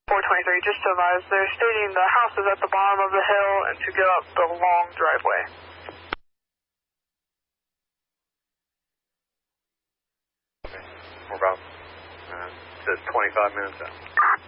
423, just to advise, they're stating the house is at the bottom of the hill and to go up the long driveway. Okay. We're about, says 25 minutes out.